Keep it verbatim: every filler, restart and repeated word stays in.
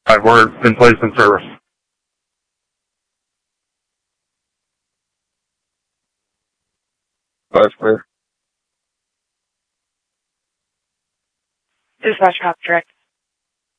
I've worked been placed in service. Five clear. Dispatch Hop Direct